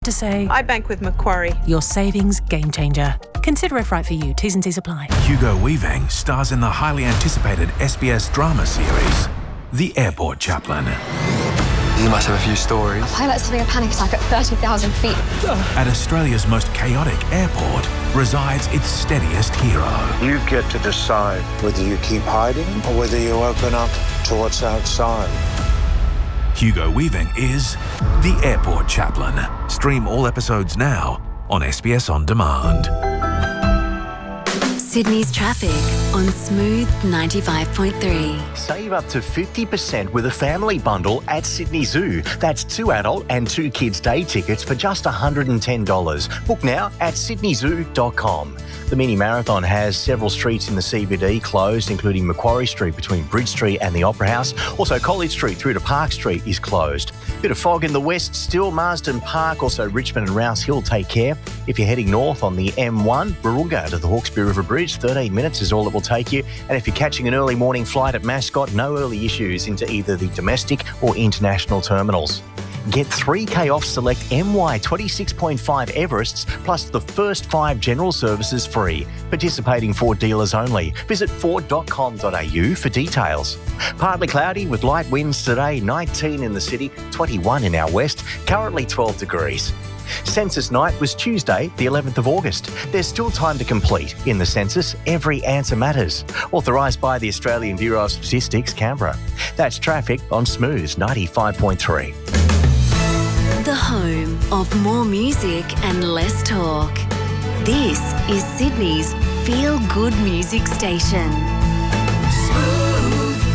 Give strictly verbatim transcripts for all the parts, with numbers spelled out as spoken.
to say, I bank with Macquarie. Your savings game changer. Consider if right for you. T's and C's apply. Hugo Weaving stars in the highly anticipated S B S drama series, The Airport Chaplain. You must have a few stories. A pilot's having a panic attack at thirty thousand feet. At Australia's most chaotic airport resides its steadiest hero. You get to decide whether you keep hiding or whether you open up to what's outside. Hugo Weaving is The Airport Chaplain. Stream all episodes now on S B S On Demand. Sydney's traffic on Smooth ninety-five point three. Save up to fifty percent with a family bundle at Sydney Zoo. That's two adult and two kids day tickets for just one hundred ten dollars. Book now at sydney zoo dot com. The mini marathon has several streets in the C B D closed, including Macquarie Street between Bridge Street and the Opera House. Also, College Street through to Park Street is closed. Bit of fog in the west still. Marsden Park, also Richmond and Rouse Hill, take care. If you're heading north on the M one, Warunga to the Hawkesbury River Bridge, thirteen minutes is all it will take you. And if you're catching an early morning flight at Mascot, no early issues into either the domestic or international terminals. Get three K off select M Y twenty-six point five Everests plus the first five general services free. Participating Ford dealers only. Visit ford dot com dot a u for details. Partly cloudy with light winds today, nineteen in the city, twenty-one in our west, currently twelve degrees. Census night was Tuesday, the eleventh of August. There's still time to complete. In the census, every answer matters. Authorised by the Australian Bureau of Statistics, Canberra. That's traffic on Smooth ninety-five point three. The home of more music and less talk. This is Sydney's feel-good music station. Smooth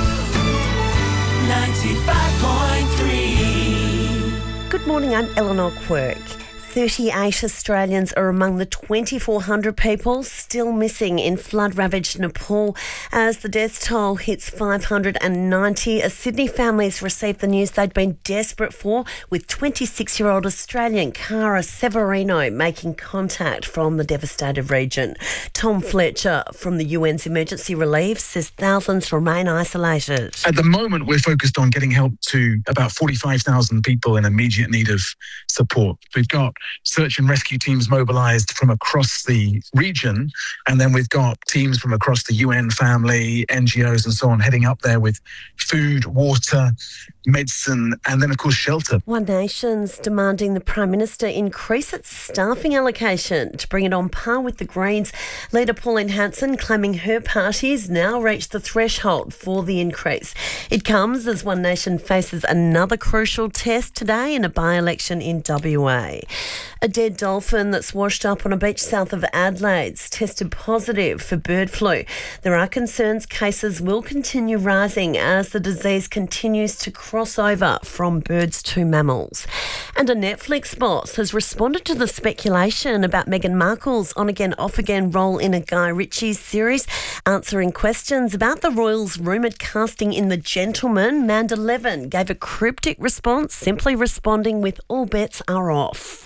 ninety-five point three. Good morning, I'm Eleanor Quirk. thirty-eight Australians are among the twenty-four hundred people still missing in flood-ravaged Nepal. As the death toll hits five hundred ninety, a Sydney families received the news they'd been desperate for, with twenty-six-year-old Australian Cara Severino making contact from the devastated region. Tom Fletcher from the U N's Emergency Relief says thousands remain isolated. At the moment, we're focused on getting help to about forty-five thousand people in immediate need of support. We've got search and rescue teams mobilised from across the region, and then we've got teams from across the U N family, N G Os and so on heading up there with food, water, medicine and then of course shelter. One Nation's demanding the Prime Minister increase its staffing allocation to bring it on par with the Greens. Leader Pauline Hanson claiming her party's now reached the threshold for the increase. It comes as One Nation faces another crucial test today in a by-election in W A. A dead dolphin that's washed up on a beach south of Adelaide's tested positive for bird flu. There are concerns cases will continue rising as the disease continues to cross over from birds to mammals. And a Netflix boss has responded to the speculation about Meghan Markle's on-again, off-again role in a Guy Ritchie series. Answering questions about the royals' rumoured casting in The Gentleman, Manda Levin gave a cryptic response, simply responding with "all bets are off."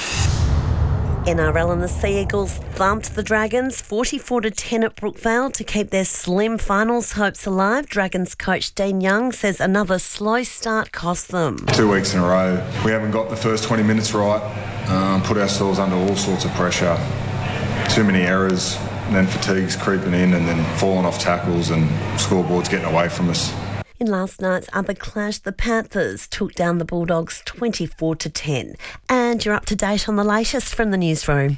N R L and the Sea Eagles thumped the Dragons forty-four to ten at Brookvale to keep their slim finals hopes alive. Dragons coach Dean Young says another slow start cost them. Two weeks in a row, we haven't got the first twenty minutes right, um, put ourselves under all sorts of pressure. Too many errors, and then fatigue's creeping in, and then falling off tackles and scoreboards getting away from us. In last night's other clash, the Panthers took down the Bulldogs twenty-four to ten. And you're up to date on the latest from the newsroom.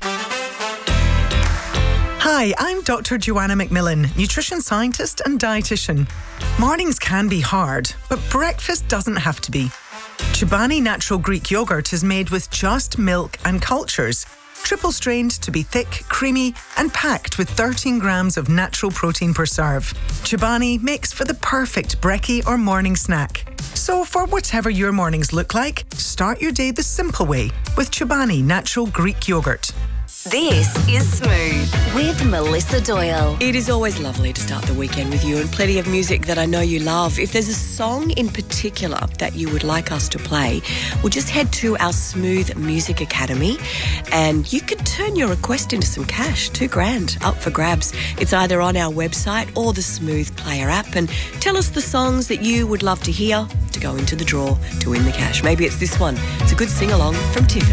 Hi, I'm Doctor Joanna McMillan, nutrition scientist and dietitian. Mornings can be hard, but breakfast doesn't have to be. Chobani Natural Greek Yogurt is made with just milk and cultures, triple strained to be thick, creamy and packed with thirteen grams of natural protein per serve. Chobani makes for the perfect brekkie or morning snack. So for whatever your mornings look like, start your day the simple way with Chobani Natural Greek Yogurt. This is Smooth with Melissa Doyle. It is always lovely to start the weekend with you and plenty of music that I know you love. If there's a song in particular that you would like us to play, well, just head to our Smooth Music Academy and you could turn your request into some cash, two grand up for grabs. It's either on our website or the Smooth Player app, and tell us the songs that you would love to hear to go into the draw to win the cash. Maybe it's this one. It's a good sing-along from Tiffany.